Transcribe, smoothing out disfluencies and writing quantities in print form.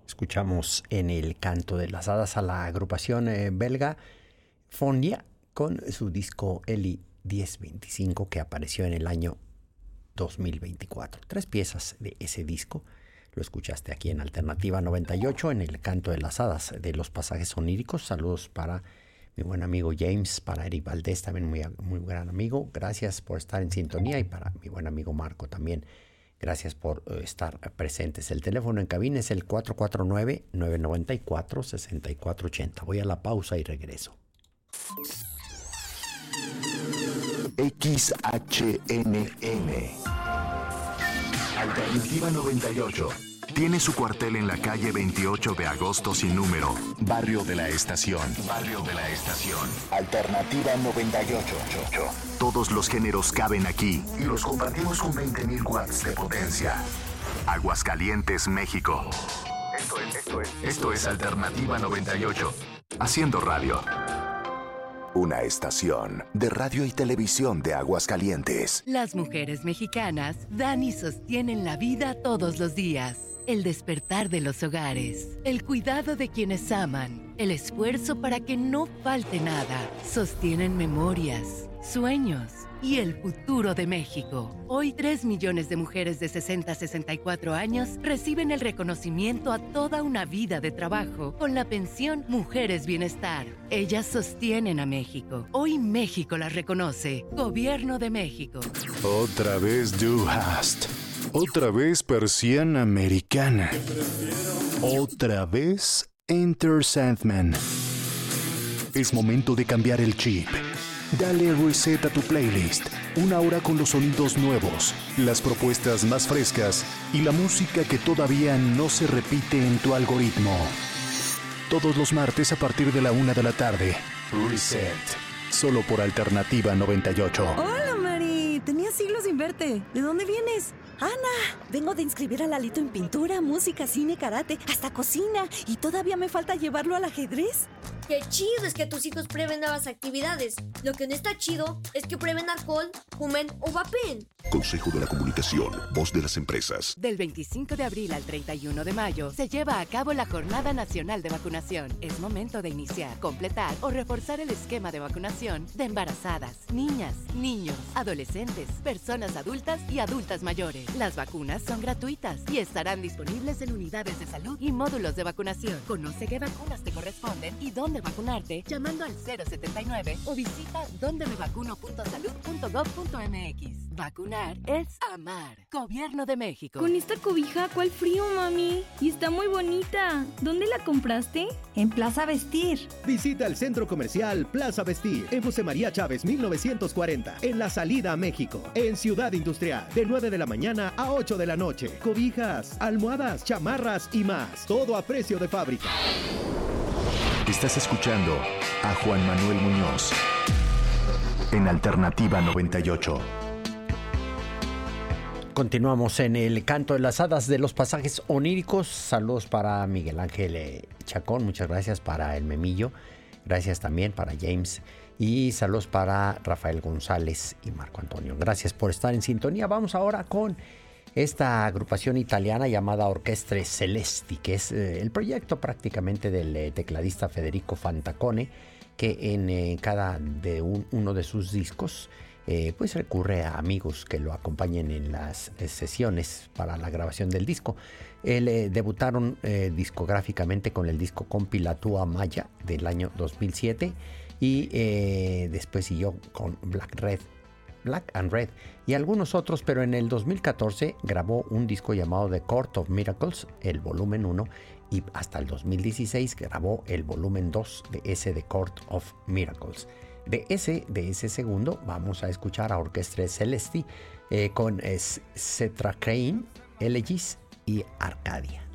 Escuchamos en el canto de las hadas a la agrupación belga Fondia con su disco Eli 1025 que apareció en el año 2024. 3 piezas de ese disco. Lo escuchaste aquí en Alternativa 98 en el canto de las hadas de los pasajes oníricos. Saludos para mi buen amigo James, para Eric Valdés, también muy gran amigo. Gracias por estar en sintonía y para mi buen amigo Marco también. Gracias por estar presentes. El teléfono en cabina es el 449-994-6480. Voy a la pausa y regreso. XHNN Alternativa 98 tiene su cuartel en la calle 28 de agosto sin número, Barrio de la Estación. Alternativa 98. Todos los géneros caben aquí y los compartimos con 20.000 watts de potencia. Aguascalientes, México. Esto es Alternativa 98. Haciendo radio. Una estación de radio y televisión de Aguascalientes. Las mujeres mexicanas dan y sostienen la vida todos los días. El despertar de los hogares, el cuidado de quienes aman, el esfuerzo para que no falte nada. Sostienen memorias, sueños y el futuro de México. Hoy 3 millones de mujeres de 60 a 64 años reciben el reconocimiento a toda una vida de trabajo con la pensión Mujeres Bienestar. Ellas sostienen a México. Hoy México las reconoce. Gobierno de México. Otra vez Du Hast. Otra vez persiana americana. Otra vez Enter Sandman. Es momento de cambiar el chip. Dale reset a tu playlist. 1 hora con los sonidos nuevos, las propuestas más frescas y la música que todavía no se repite en tu algoritmo. Todos los martes a partir de la 1 de la tarde. Reset. Solo por Alternativa 98. Hola, Mari. Tenía siglos sin verte. ¿De dónde vienes? Ana, vengo de inscribir a Lalito en pintura, música, cine, karate, hasta cocina. Y todavía me falta llevarlo al ajedrez. Qué chido es que tus hijos prueben nuevas actividades. Lo que no está chido es que prueben alcohol, fumen o vapeen. Consejo de la Comunicación, voz de las empresas. Del 25 de abril al 31 de mayo se lleva a cabo la Jornada Nacional de Vacunación. Es momento de iniciar, completar o reforzar el esquema de vacunación de embarazadas, niñas, niños, adolescentes, personas adultas y adultas mayores. Las vacunas son gratuitas y estarán disponibles en unidades de salud y módulos de vacunación. Conoce qué vacunas te corresponden y dónde vacunarte llamando al 079 o visita dondemevacuno.salud.gov.mx. Vacunar es amar. Gobierno de México. Con esta cobija, ¿cuál frío, mami? Y está muy bonita. ¿Dónde la compraste? En Plaza Vestir. Visita el Centro Comercial Plaza Vestir en José María Chávez 1940, en la salida a México, en Ciudad Industrial, de 9 de la mañana a 8 de la noche. Cobijas, almohadas, chamarras y más. Todo a precio de fábrica. Estás escuchando a Juan Manuel Muñoz en Alternativa 98. Continuamos en el canto de las hadas de los pasajes oníricos. Saludos para Miguel Ángel Chacón, muchas gracias para el Memillo, gracias también para James y saludos para Rafael González y Marco Antonio. Gracias por estar en sintonía. Vamos ahora con esta agrupación italiana llamada Orchestre Celesti, que es el proyecto prácticamente del tecladista Federico Fantacone, que en cada uno de sus discos pues recurre a amigos que lo acompañen en las sesiones para la grabación del disco. Debutaron discográficamente con el disco Compi la tua Maya del año 2007 y después siguió con Black and Red y algunos otros, pero en el 2014 grabó un disco llamado The Court of Miracles, el volumen 1, y hasta el 2016 grabó el volumen 2 de ese The Court of Miracles. De ese segundo vamos a escuchar a Orchestre Celesti con Cetra Crane, Elegis y Arcadia.